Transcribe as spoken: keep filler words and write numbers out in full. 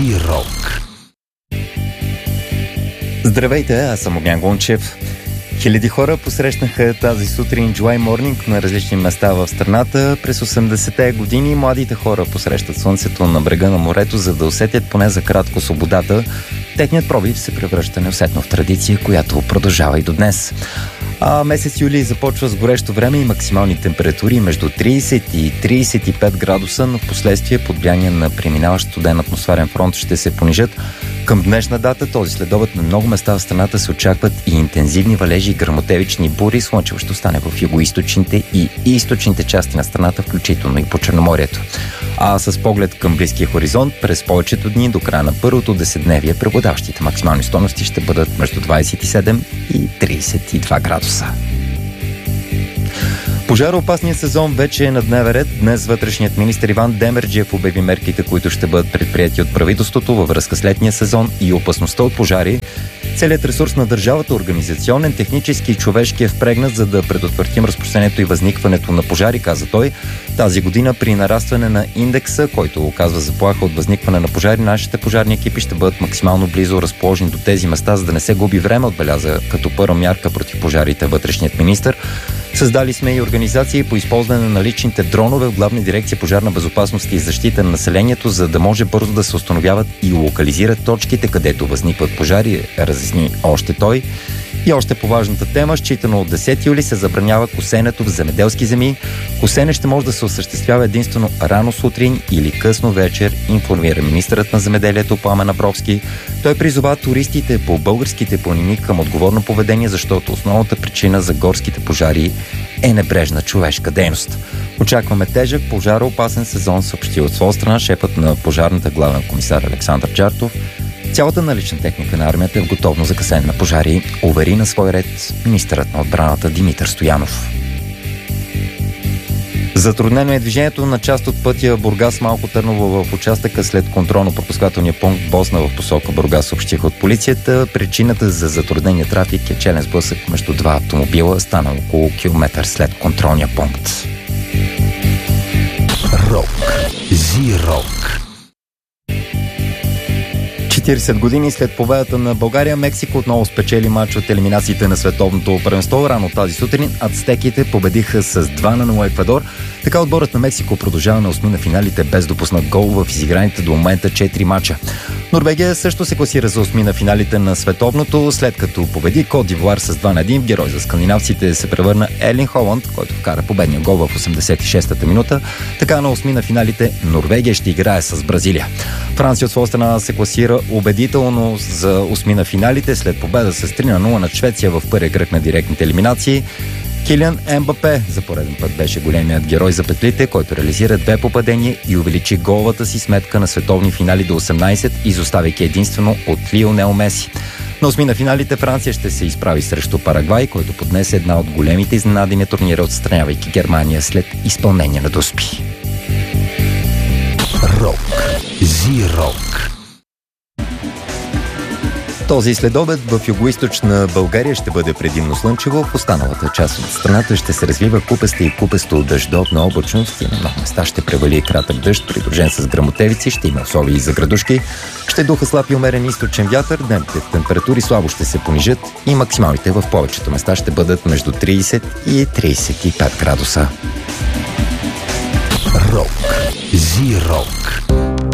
Зирок. Здравейте, аз съм Огнян Гончев. Хиляди хора посрещнаха тази сутрин July Morning на различни места в страната. През осемдесетте години младите хора посрещат слънцето на брега на морето, за да усетят поне за кратко свободата. Техният пробив се превръща неусетно в традиция, която продължава и до днес. А месец юли започва с горещо време и максимални температури между трийсет и трийсет и пет градуса, но в последствие под влияние на преминаващ студен атмосферен фронт ще се понижат. Към днешна дата този следобед на много места в страната се очакват и интензивни валежи и гръмотевични бури. Слънчево ще остане в югоизточните и източните части на страната, включително и по Черноморието. А с поглед към близкия хоризонт, през повечето дни до края на първото десетдневие преобладаващите максимални стойности ще бъдат между двайсет и седем и трийсет и два градуса. Пожароопасният сезон вече е на дневен ред. Днес вътрешният министър Иван Демерджиев обяви мерките, които ще бъдат предприяти от правителството във връзка с летния сезон и опасността от пожари. Целият ресурс на държавата, организационен, технически и човешки, е впрегнат, за да предотвратим разпространението и възникването на пожари, каза той. Тази година при нарастване на индекса, който оказва заплаха от възникване на пожари, нашите пожарни екипи ще бъдат максимално близо разположени до тези места, за да не се губи време, отбеляза като първа мярка против пожарите вътрешният министър. Създали сме и организации по използване на наличните дронове в Главна дирекция пожарна безопасност и защита на населението, за да може бързо да се установяват и локализират точките, където възникват пожари, разясни още той. И още по важната тема, считано от десети юли се забранява косенето в земеделски земи. Косене ще може да се осъществява единствено рано сутрин или късно вечер, информира министърът на земеделието Пламен Абровски. Той призова туристите по българските планини към отговорно поведение, защото основната причина за горските пожари е небрежна човешка дейност. Очакваме тежък пожароопасен сезон, съобщи от своя страна шефът на пожарната главен комисар Александър Джартов. Цялата налична техника на армията е в готовност за гасене на пожари, увери на свой ред министърът на отбраната Димитър Стоянов. Затруднено е движението на част от пътя Бургас-Малко Търново в участъка след контролно-пропускателния пункт Босна в посока Бургас, съобщиха от полицията. Причината за затруднения трафик е челен сблъсък между два автомобила, станал около километър след контролния пункт. Рок. Зирок. четирийсет години след победата на България, Мексико отново спечели мач от елиминациите на световното първенство. Рано тази сутрин ацтеките победиха с два на нула Еквадор. Така отборът на Мексико продължава на осми на финалите без допуснат гол в изиграните до момента четири мача. Норвегия също се класира за осми на финалите на световното, след като победи Кот д'Ивуар с два на един. В герой за скандинавците се превърна Ерлинг Холанд, който вкара победния гол в осемдесет и шестата минута. Така на осми на финалите Норвегия ще играе с Бразилия. Франция от своя страна се класира убедително за осми на финалите след победа с три на нула над Швеция в първия кръг на директните елиминации. Килиан Ембапе за пореден път беше големият герой за петлите, който реализира две попадения и увеличи головата си сметка на световни финали до осемнайсет, изоставяйки единствено от Лионел Меси. На осми на финалите Франция ще се изправи срещу Парагвай, който поднесе една от големите изненади на турнира, отстранявайки Германия след изпълнение на доспи. Рок. Зирок. Този следобед в югоизточна България ще бъде предимно слънчево. В останалата част от страната ще се развива купеста и купесто дъждовна облачност и на много места ще превали кратък дъжд, придружен с гръмотевици, ще има условия и за градушки. Ще духа слаб и умерен източен вятър, дневните температури слабо ще се понижат и максималните в повечето места ще бъдат между трийсет и трийсет и пет градуса. Рок. Зирок.